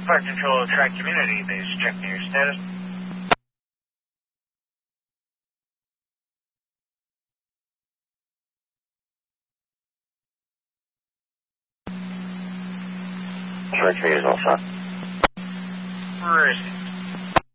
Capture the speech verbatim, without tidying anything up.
Park Control Track Community Base, checking your status. Track three is all set. Where is it?